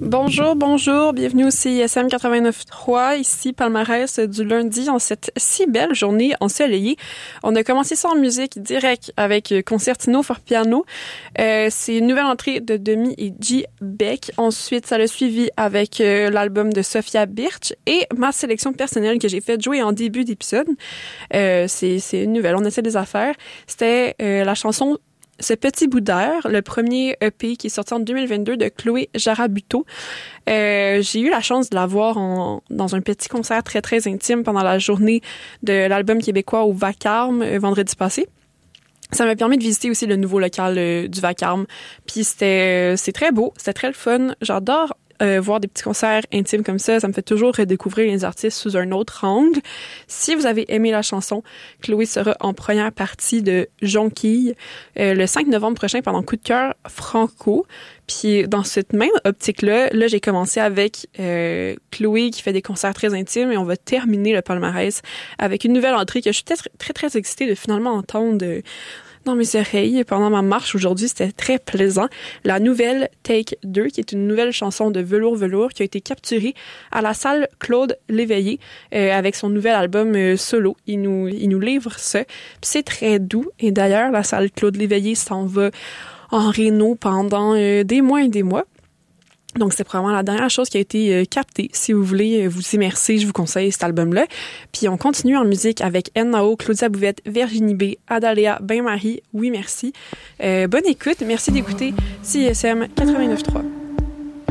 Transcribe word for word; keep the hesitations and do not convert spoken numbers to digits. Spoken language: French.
Bonjour, bonjour, bienvenue au C I S M quatre-vingt-neuf trois, ici Palmarès du lundi en cette si belle journée ensoleillée. On a commencé ça en musique direct avec Concertino for Piano. Euh, c'est une nouvelle entrée de Demi et G. Beck. Ensuite, ça l'a suivi avec euh, l'album de Sophia Birch et ma sélection personnelle que j'ai fait jouer en début d'épisode. Euh, c'est, c'est une nouvelle, on essaie des affaires. C'était euh, la chanson Ce petit bout d'air, le premier E P qui est sorti en deux mille vingt-deux de Chloé Jarabuto. Euh, j'ai eu la chance de la voir en, dans un petit concert très, très intime pendant la journée de l'album québécois au Vacarme euh, vendredi passé. Ça m'a permis de visiter aussi le nouveau local euh, du Vacarme. Puis c'était, c'est très beau, c'était très le fun. J'adore Euh, voir des petits concerts intimes comme ça, ça me fait toujours redécouvrir les artistes sous un autre angle. Si vous avez aimé la chanson, Chloé sera en première partie de Jonquille euh, le cinq novembre prochain pendant Coup de cœur Franco. Puis dans cette même optique-là, là j'ai commencé avec euh, Chloé qui fait des concerts très intimes et on va terminer le palmarès avec une nouvelle entrée que je suis très très, très excitée de finalement entendre euh, dans mes oreilles pendant ma marche aujourd'hui. C'était très plaisant. La nouvelle Take deux, qui est une nouvelle chanson de Velours Velours qui a été capturée à la salle Claude Léveillé euh, avec son nouvel album euh, solo. Il nous, il nous livre ça. Puis c'est très doux. Et d'ailleurs, la salle Claude Léveillé s'en va en réno pendant euh, des mois et des mois. Donc, c'est probablement la dernière chose qui a été euh, captée. Si vous voulez vous immerser, je vous conseille cet album-là. Puis, on continue en musique avec N-Nao, Claudia Bouvette, Virginie B, Adaléa, Ben-Marie, Oui Merci. Euh, bonne écoute. Merci d'écouter C I S M quatre-vingt-neuf trois.